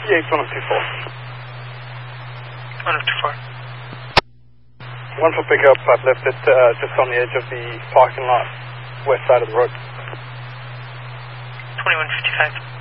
Yeah, it's 1024. 1024. One for pickup, I've left it just on the edge of the parking lot, west side of the road. 2155.